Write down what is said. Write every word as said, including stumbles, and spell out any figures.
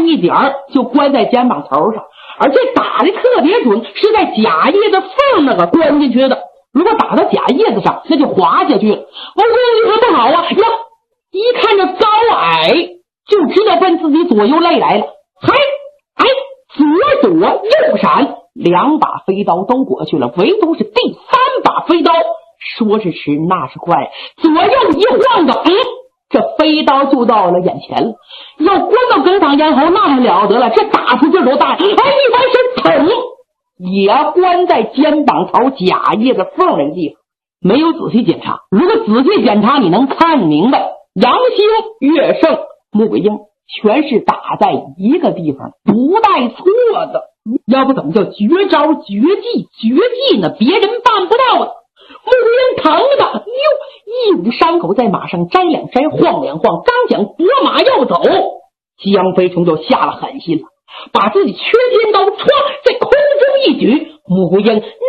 一点就关在肩膀头上，而且打的特别准，是在假叶子缝那个关进去的。如果打到假叶子上，那就滑下去了。我功力可不好啊！呀，一看这高矮，就知道奔自己左右肋来了。嗨，哎，左躲右闪，两把飞刀都过去了，唯独是第三把飞刀，说是迟，那是快，左右一晃的，嗯。这飞刀就到了眼前了，要关到梗嗓咽喉那还了得了，这打出劲多大！哎，一翻身，捅也关在肩膀头假叶子缝那个地方。没有仔细检查，如果仔细检查，你能看明白，杨兴、岳胜、穆桂英全是打在一个地方，不带错的。要不怎么叫绝招、绝技、绝技呢？别人办不到的。穆桂英疼的，哟，一捂伤口，在马上摘两摘，晃两晃，刚想拨马要走，江飞虫就下了狠心了，把自己缺肩刀歘在空中一举，穆桂英